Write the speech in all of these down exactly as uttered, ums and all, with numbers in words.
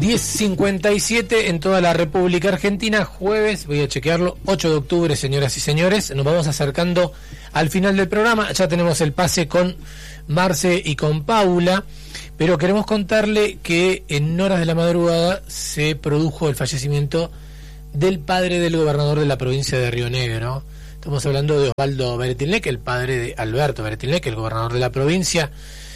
diez cincuenta y siete en toda la República Argentina, jueves, voy a chequearlo, ocho de octubre, señoras y señores. Nos vamos acercando al final del programa. Ya tenemos el pase con Marce y con Paula, pero queremos contarle que en horas de la madrugada se produjo el fallecimiento del padre del gobernador de la provincia de Río Negro. Estamos hablando de Osvaldo Beretilnec, el padre de Alberto Beretilnec, el gobernador de la provincia.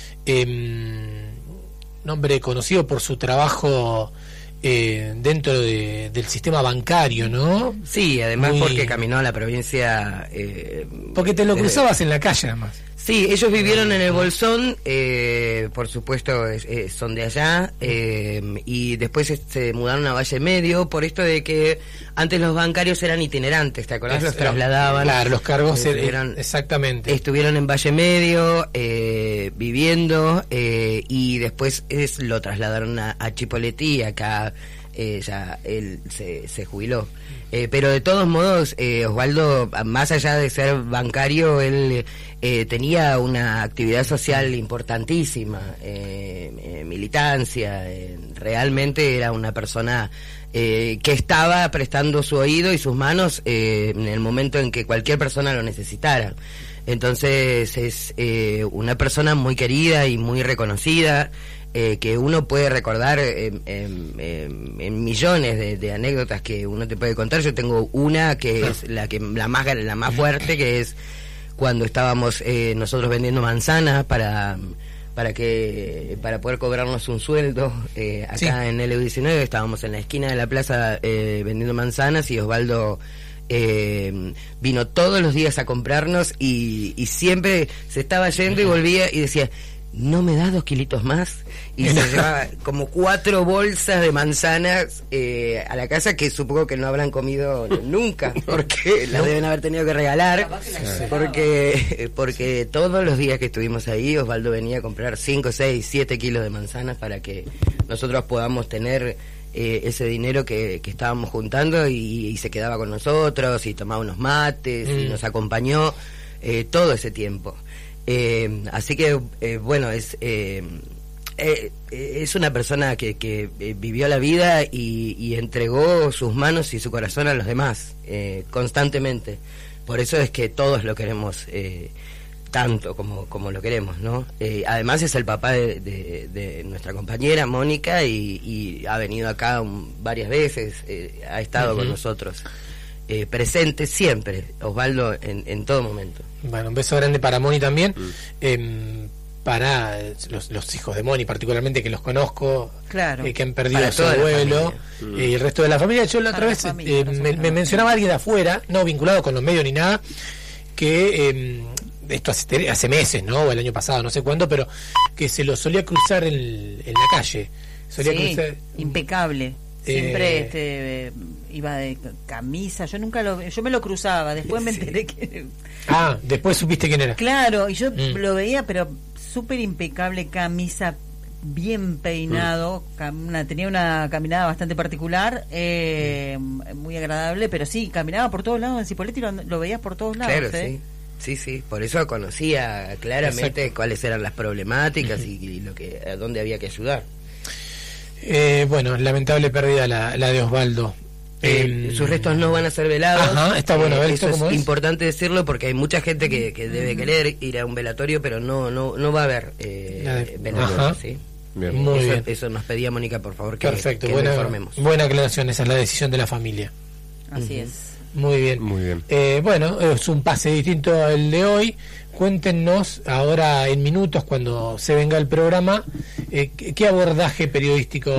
Eh, un hombre conocido por su trabajo eh, dentro de, del sistema bancario, ¿no? Sí, además Muy... porque caminó a la provincia... Eh, porque te lo cruzabas eh, en la calle, además. Sí, ellos vivieron en el Bolsón, eh, por supuesto eh, son de allá, eh, y después se mudaron a Valle Medio, por esto de que antes los bancarios eran itinerantes, ¿te acordás? Es, los trasladaban. Claro, los cargos eh, eran, exactamente. Estuvieron en Valle Medio, eh, viviendo, eh, y después es, lo trasladaron a, a Chipoleti, acá eh, ya él se, se jubiló. Eh, pero de todos modos, eh, Osvaldo, más allá de ser bancario, él eh, tenía una actividad social importantísima, eh, eh, militancia, eh, realmente era una persona eh, que estaba prestando su oído y sus manos eh, en el momento en que cualquier persona lo necesitara. Entonces es eh, una persona muy querida y muy reconocida, Eh, que uno puede recordar eh, eh, eh, en millones de, de anécdotas que uno te puede contar. Yo tengo una que es la que la más la más fuerte, que es cuando estábamos eh, nosotros vendiendo manzanas para para que para poder cobrarnos un sueldo eh, acá sí. En L diecinueve. Estábamos en la esquina de la plaza eh, vendiendo manzanas y Osvaldo eh, vino todos los días a comprarnos y, y siempre se estaba yendo y volvía y decía: ¿no me das dos kilitos más? Y se llevaba como cuatro bolsas de manzanas eh, a la casa, que supongo que no habrán comido nunca, porque las deben haber tenido que regalar, porque porque todos los días que estuvimos ahí, Osvaldo venía a comprar cinco, seis, siete kilos de manzanas para que nosotros podamos tener eh, ese dinero que, que estábamos juntando, y, y se quedaba con nosotros, y tomaba unos mates, mm. y nos acompañó eh, todo ese tiempo. Eh, así que, eh, bueno, es eh, eh, es una persona que, que eh, vivió la vida y, y entregó sus manos y su corazón a los demás, eh, constantemente. Por eso es que todos lo queremos eh, tanto como, como lo queremos, ¿no? Eh, además es el papá de, de, de nuestra compañera Mónica y, y ha venido acá un, varias veces, eh, ha estado uh-huh. con nosotros. Eh, presente siempre, Osvaldo, en, en todo momento. Bueno, un beso grande para Moni también, mm. eh, para los, los hijos de Moni particularmente, que los conozco, claro. eh, que han perdido a su abuelo, mm. eh, y el resto de la familia. Yo la otra vez familia, eh, me, me mencionaba alguien de afuera, no vinculado con los medios ni nada, que eh, esto hace, hace meses, ¿no? O el año pasado, no sé cuándo, pero que se lo solía cruzar en, en la calle. Solía sí, cruzar, impecable. Siempre eh, este iba de camisa, yo nunca lo yo me lo cruzaba, después me enteré que ah, después supiste quién era. Claro, y yo mm. lo veía, pero súper impecable, camisa, bien peinado, mm. cam, una, tenía una caminada bastante particular, eh, mm. muy agradable, pero sí, caminaba por todos lados en Cipolletti, lo, lo veías por todos lados. Claro, ¿eh? sí. Sí, sí, por eso conocía claramente Exacto. cuáles eran las problemáticas y, y lo que a dónde había que ayudar. Eh, bueno, lamentable pérdida la, la de Osvaldo. Eh, eh, sus restos no van a ser velados. Ajá, está bueno. A ver, eh, ¿esto eso cómo es es? Importante decirlo porque hay mucha gente que, que debe mm. querer ir a un velatorio, pero no no no va a haber eh, de... velatorio. ¿Sí? Bien. Muy eso, bien. Eso nos pedía Mónica, por favor, que, Perfecto, que buena, informemos. Buena aclaración, esa es la decisión de la familia. Así uh-huh. es. Muy bien. Muy bien. Eh, bueno, es un pase distinto al de hoy. Cuéntenos ahora en minutos, cuando se venga el programa, eh, qué abordaje periodístico